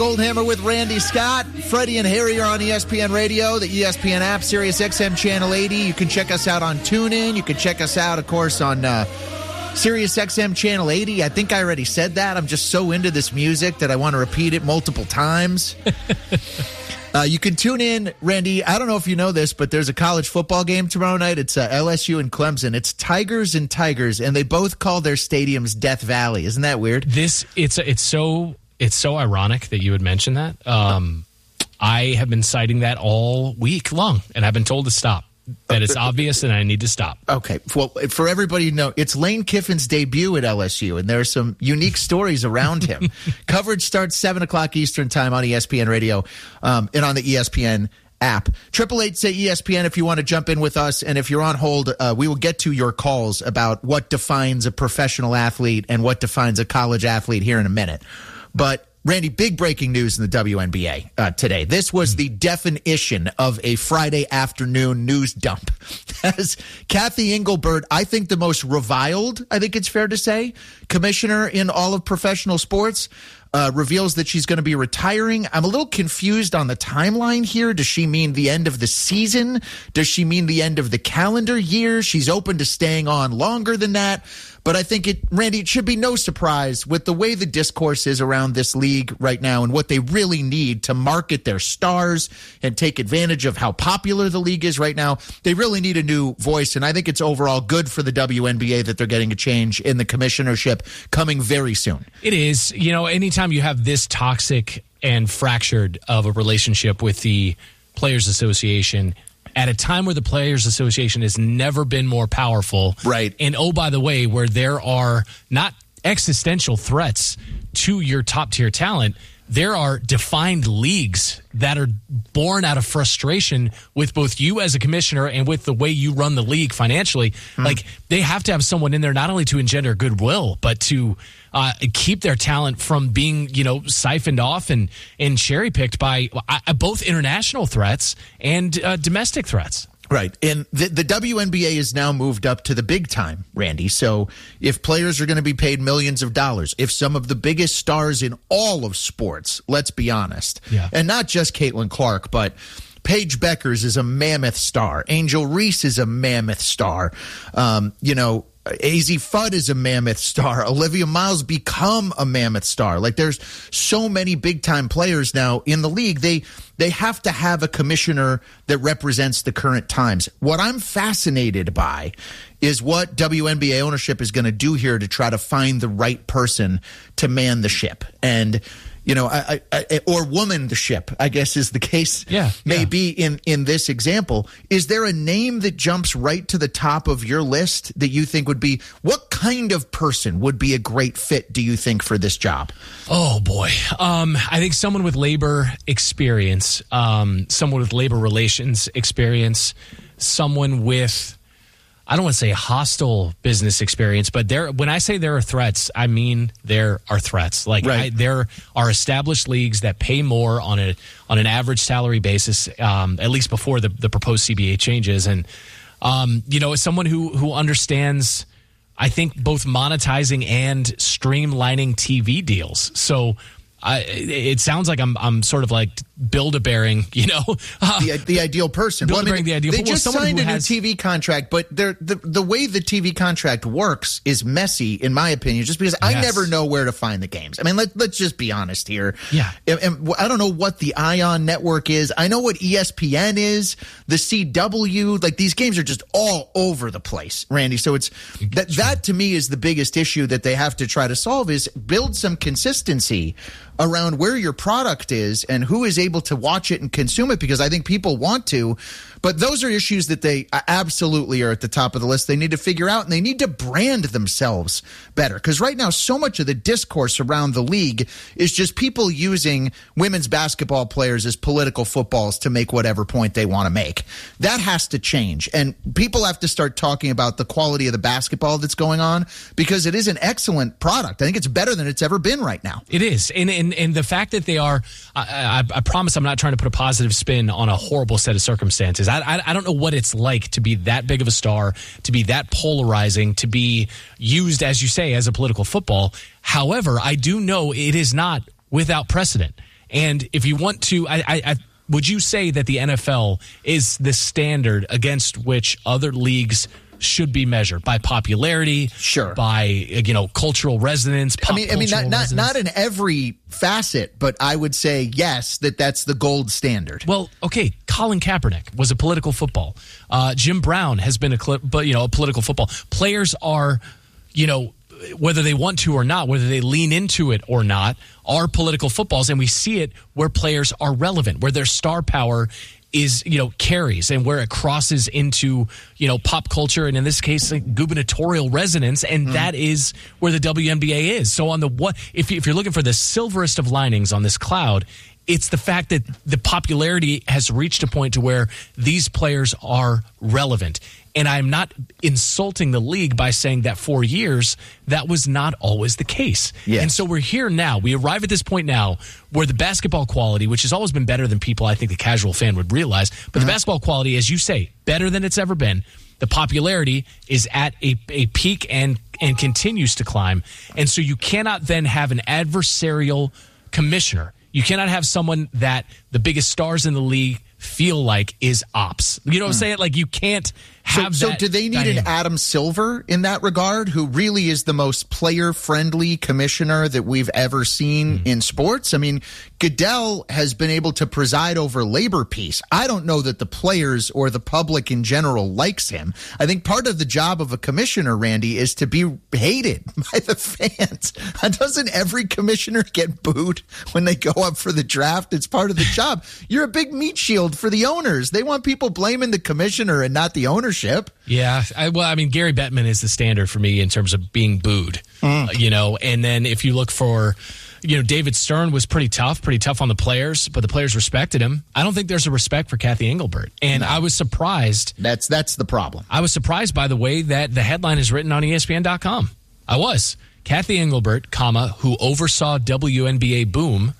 Goldhammer with Randy Scott. Freddie and Harry are on ESPN Radio, the ESPN app, Sirius XM Channel 80. You can check us out on TuneIn. You can check us out, of course, on Sirius XM Channel 80. I think I already said that. I'm just so into this music that I want to repeat it multiple times. You can tune in, Randy. I don't know if you know this, but there's a college football game tomorrow night. It's LSU and Clemson. It's Tigers and Tigers, and they both call their stadiums Death Valley. Isn't that weird? It's so ironic that you would mention that. I have been citing that all week long, and I've been told to stop. That it's obvious, and I need to stop. Okay. Well, for everybody to know, it's Lane Kiffin's debut at LSU, and there are some unique stories around him. Coverage starts 7 o'clock Eastern time on ESPN Radio and on the ESPN app. 888-SAY-ESPN if you want to jump in with us, and if you're on hold, we will get to your calls about what defines a professional athlete and what defines a college athlete here in a minute. But Randy, big breaking news in the WNBA today. This was the definition of a Friday afternoon news dump. As Kathy Engelbert, I think the most reviled, I think it's fair to say, commissioner in all of professional sports, reveals that she's going to be retiring. I'm a little confused on the timeline here. Does she mean the end of the season? Does she mean the end of the calendar year? She's open to staying on longer than that. But I think Randy, it should be no surprise with the way the discourse is around this league right now and what they really need to market their stars and take advantage of how popular the league is right now. They really need a new voice, and I think it's overall good for the WNBA that they're getting a change in the commissionership coming very soon. It is. You know, anytime you have this toxic and fractured of a relationship with the Players Association at a time where the Players Association has never been more powerful. Right. And, oh, by the way, where there are not existential threats to your top-tier talent, there are defined leagues that are born out of frustration with both you as a commissioner and with the way you run the league financially. Like, they have to have someone in there not only to engender goodwill, but to keep their talent from being, siphoned off and cherry-picked by both international threats and domestic threats. Right. And the WNBA is now moved up to the big time, Randy. So if players are going to be paid millions of dollars, if some of the biggest stars in all of sports, let's be honest, and not just Caitlin Clark, but Paige Beckers is a mammoth star. Angel Reese is a mammoth star. AZ Fudd is a mammoth star. Olivia Miles become a mammoth star. Like, there's so many big-time players now in the league. They have to have a commissioner that represents the current times. What I'm fascinated by is what WNBA ownership is going to do here to try to find the right person to man the ship. And or woman the ship, I guess is the case be in this example. Is there a name that jumps right to the top of your list that you think would be, what kind of person would be a great fit, do you think, for this job? Oh, boy. I think someone with labor experience, someone with labor relations experience, someone with, I don't want to say hostile business experience, but when I say there are threats, I mean there are threats. Like, right. There are established leagues that pay more on an average salary basis, at least before the proposed CBA changes. And, as someone who understands, I think, both monetizing and streamlining TV deals. So it sounds like I'm sort of like Build-A-Bearing, the ideal person. Build-A-Bearing, the ideal. They just signed a new TV contract, but the way the TV contract works is messy, in my opinion, just because I never know where to find the games. I mean, let's just be honest here. Yeah. And I don't know what the ION network is. I know what ESPN is, the CW. Like, these games are just all over the place, Randy. So it's that to me is the biggest issue that they have to try to solve, is build some consistency around where your product is and who is able to watch it and consume it, because I think people want to. But those are issues that they absolutely are at the top of the list. They need to figure out, and they need to brand themselves better. Because right now, so much of the discourse around the league is just people using women's basketball players as political footballs to make whatever point they want to make. That has to change. And people have to start talking about the quality of the basketball that's going on, because it is an excellent product. I think it's better than it's ever been right now. It is. And the fact that they are, I promise I'm not trying to put a positive spin on a horrible set of circumstances. I don't know what it's like to be that big of a star, to be that polarizing, to be used, as you say, as a political football. However, I do know it is not without precedent. And if you want to, would you say that the NFL is the standard against which other leagues should be measured by popularity? Sure. By cultural resonance. Not in every facet, but I would say yes, that's the gold standard. Well, okay, Colin Kaepernick was a political football. Jim Brown has been a political football. Players are, whether they want to or not, whether they lean into it or not, are political footballs, and we see it where players are relevant, where their star power is carries, and where it crosses into pop culture, and in this case like gubernatorial resonance, and that is where the WNBA is. So on the if you're looking for the silverest of linings on this cloud, it's the fact that the popularity has reached a point to where these players are relevant. And I'm not insulting the league by saying that for years, that was not always the case. Yes. And so we're here now. We arrive at this point now where the basketball quality, which has always been better than people, I think the casual fan would realize, but the basketball quality, as you say, better than it's ever been. The popularity is at a peak and continues to climb. And so you cannot then have an adversarial commissioner. You cannot have someone that the biggest stars in the league feel like is ops. You know what I'm saying? Like, you can't have that. So do they need an Adam Silver in that regard, who really is the most player-friendly commissioner that we've ever seen in sports? I mean, Goodell has been able to preside over labor peace. I don't know that the players or the public in general likes him. I think part of the job of a commissioner, Randy, is to be hated by the fans. Doesn't every commissioner get booed when they go up for the draft? It's part of the job. You're a big meat shield for the owners. They want people blaming the commissioner and not the ownership. Yeah. Gary Bettman is the standard for me in terms of being booed, and then if you look for, David Stern was pretty tough on the players, but the players respected him. I don't think there's a respect for Kathy Engelbert. And I was surprised. That's the problem. I was surprised by the way that the headline is written on ESPN.com. I was. Kathy Engelbert, who oversaw WNBA boom,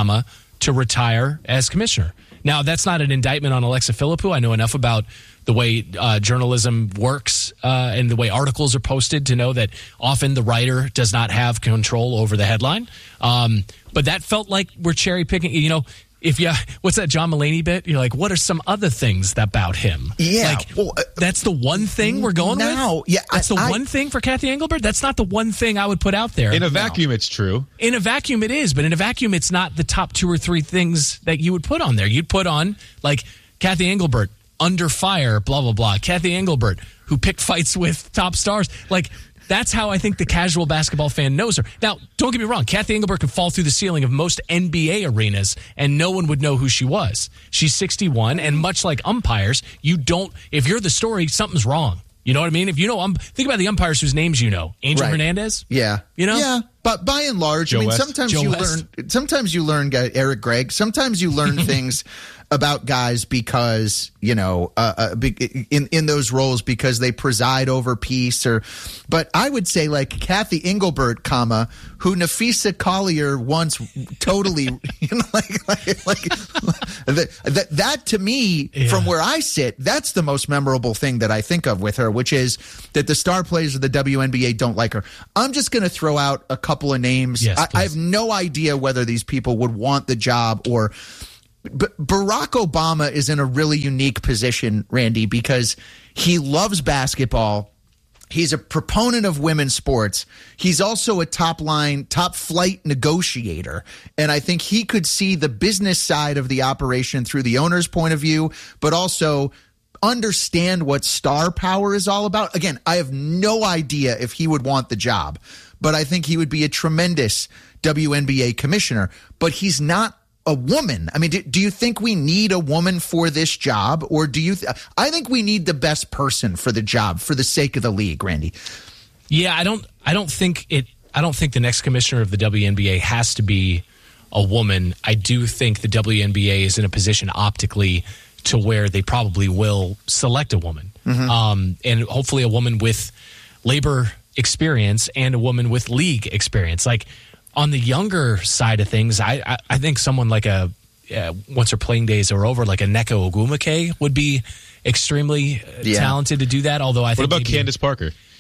to retire as commissioner. Now, that's not an indictment on Alexa Philippou. I know enough about the way journalism works and the way articles are posted to know that often the writer does not have control over the headline. But that felt like we're cherry picking. What's that John Mulaney bit? You're like, what are some other things about him? Yeah. That's the one thing we're going with? Yeah. That's the one thing for Kathy Engelbert? That's not the one thing I would put out there. In a vacuum, it's true. In a vacuum, it is. But in a vacuum, it's not the top 2 or 3 things that you would put on there. You'd put on, like, Kathy Engelbert, under fire, blah, blah, blah. Kathy Engelbert, who picked fights with top stars. Like, that's how I think the casual basketball fan knows her. Now, don't get me wrong. Kathy Engelbert could fall through the ceiling of most NBA arenas, and no one would know who she was. She's 61, and much like umpires, if you're the story, something's wrong. You know what I mean? If think about the umpires whose names you know. Angel Hernandez? Yeah. Yeah. But by and large, Joe West. sometimes you learn Eric Gregg. Sometimes you learn things about guys because, in those roles because they preside over peace but I would say like Kathy Engelbert, who Nafisa Collier once totally, that to me, from where I sit, that's the most memorable thing that I think of with her, which is that the star players of the WNBA don't like her. I'm just going to throw out a couple of names. Yes, I have no idea whether these people would want the job or. But Barack Obama is in a really unique position, Randy, because he loves basketball. He's a proponent of women's sports. He's also a top flight negotiator. And I think he could see the business side of the operation through the owner's point of view, but also understand what star power is all about. Again, I have no idea if he would want the job, but I think he would be a tremendous WNBA commissioner. But he's not a woman. I mean, do you think we need a woman for this job, or do you? I think we need the best person for the job for the sake of the league, Randy. Yeah, I don't think the next commissioner of the WNBA has to be a woman. I do think the WNBA is in a position optically to where they probably will select a woman, and hopefully a woman with labor experience and a woman with league experience. Like, on the younger side of things, I think someone like once her playing days are over, like a Nneka Ogwumike would be extremely talented to do that. Although I think what about Candace Parker?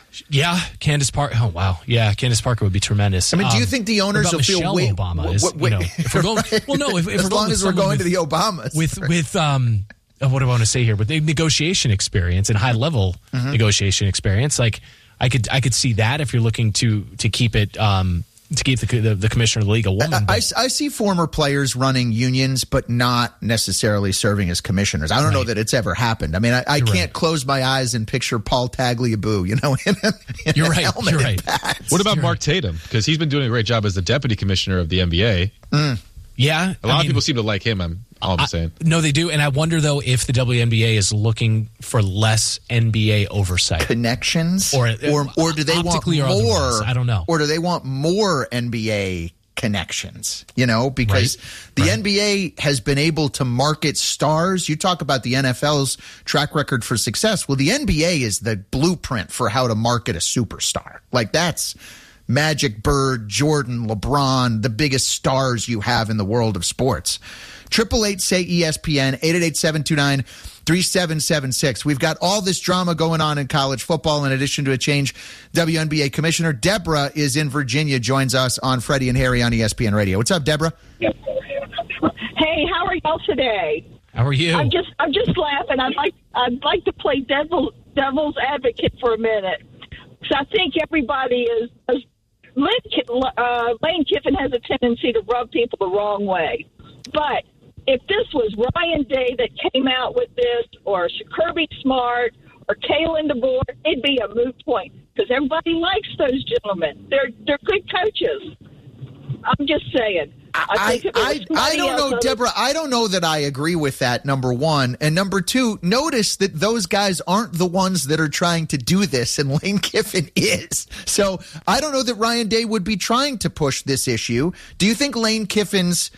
Yeah, Candace Parker. Oh wow, yeah, Candace Parker would be tremendous. I mean, do you think the owners will feel Michelle Obama? If we're going, right. Well, no, if as we're long going as we're going to the Obamas with what do I want to say here? With the negotiation experience and high level negotiation experience, like I could see that if you're looking to keep it. To keep the commissioner of the league a woman. I see former players running unions, but not necessarily serving as commissioners. I don't know that it's ever happened. I mean, I can't close my eyes and picture Paul Tagliabue, in You're a right. helmet You're and right. pads. What about Mark Tatum? Because he's been doing a great job as the deputy commissioner of the NBA. Yeah. A lot of people seem to like him, I'm saying. No, they do. And I wonder, though, if the WNBA is looking for less NBA oversight. Connections? Or do they want more? I don't know. Or do they want more NBA connections? Because the NBA has been able to market stars. You talk about the NFL's track record for success. Well, the NBA is the blueprint for how to market a superstar. Like, that's Magic, Bird, Jordan, LeBron, the biggest stars you have in the world of sports. 888-SAY-ESPN, 888-729-3776. We've got all this drama going on in college football in addition to a change WNBA commissioner. Deborah is in Virginia, joins us on Freddie and Harry on ESPN Radio. What's up, Deborah? Hey, how are y'all today? How are you? I'm just laughing. I'd like to play devil's advocate for a minute. So I think everybody is Lane Kiffin has a tendency to rub people the wrong way. But if this was Ryan Day that came out with this, or Kirby Smart, or Kalen DeBoer, it'd be a moot point because everybody likes those gentlemen. They're good coaches. I'm just saying. I don't know, Deborah. I don't know that I agree with that, number one. And number two, notice that those guys aren't the ones that are trying to do this, and Lane Kiffin is. So I don't know that Ryan Day would be trying to push this issue. Do you think Lane Kiffin's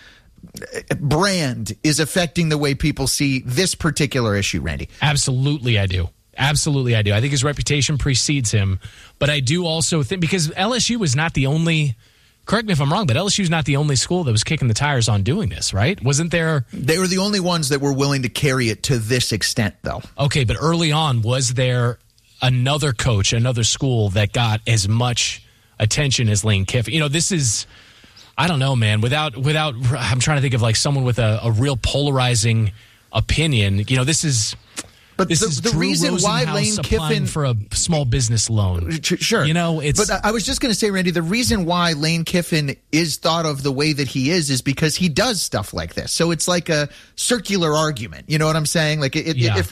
brand is affecting the way people see this particular issue, Randy? Absolutely, I do. I think his reputation precedes him. But I do also think, because LSU is not the only... Correct me if I'm wrong, but LSU's not the only school that was kicking the tires on doing this, right? Wasn't there... They were the only ones that were willing to carry it to this extent, though. Okay, but early on, was there another coach, another school that got as much attention as Lane Kiffin? This is... I don't know, man. Without, I'm trying to think of like someone with a real polarizing opinion. This is... But the reason why Lane Kiffin for a small business loan, sure, it's. But I was just going to say, Randy, the reason why Lane Kiffin is thought of the way that he is because he does stuff like this. So it's like a circular argument. You know what I'm saying? Like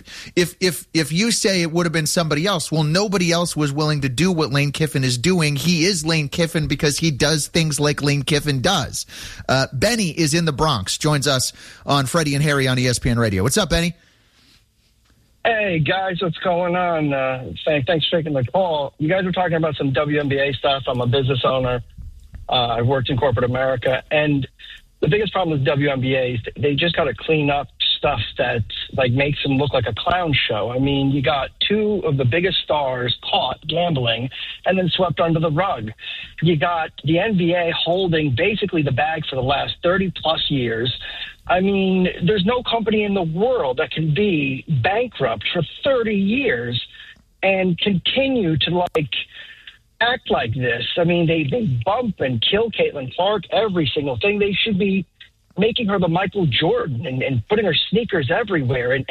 if you say it would have been somebody else, well, nobody else was willing to do what Lane Kiffin is doing. He is Lane Kiffin because he does things like Lane Kiffin does. Benny is in the Bronx, joins us on Freddie and Harry on ESPN Radio. What's up, Benny? Hey, guys, what's going on? Thanks for taking the call. You guys were talking about some WNBA stuff. I'm a business owner. I've worked in corporate America. And the biggest problem with WNBA is they just got to clean up stuff that makes them look like a clown show. I mean, you got two of the biggest stars caught gambling and then swept under the rug. You got the NBA holding basically the bag for the last 30-plus years. I mean, there's no company in the world that can be bankrupt for 30 years and continue to, act like this. I mean, they bump and kill Caitlin Clark, every single thing. They should be making her the Michael Jordan and putting her sneakers everywhere and